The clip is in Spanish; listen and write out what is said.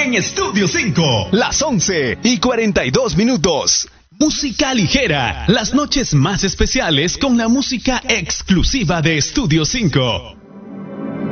en Estudio 5. Las 11:42. Música ligera. Las noches más especiales con la música exclusiva de Estudio 5.